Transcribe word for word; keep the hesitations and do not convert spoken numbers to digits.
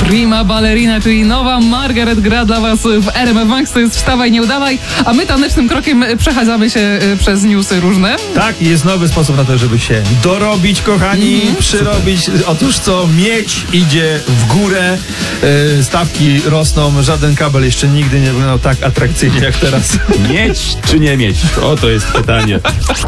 Prima Ballerina, czyli nowa Margaret gra dla was w R M F Max. To jest Wstawaj, nie udawaj, a my tanecznym krokiem przechadzamy się y, przez newsy różne. Tak, jest nowy sposób na to, żeby się dorobić, kochani, mm, przyrobić. Otóż co, miedź idzie w górę, yy, stawki rosną, żaden kabel jeszcze nigdy nie wyglądał tak atrakcyjnie jak teraz. Mieć czy nie mieć? Oto jest pytanie.